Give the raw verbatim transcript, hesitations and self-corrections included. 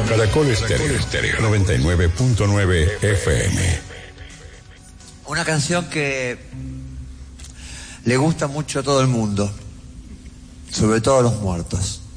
Caracol Estéreo noventa y nueve punto nueve F M. Una canción que le gusta mucho a todo el mundo, sobre todo a los muertos.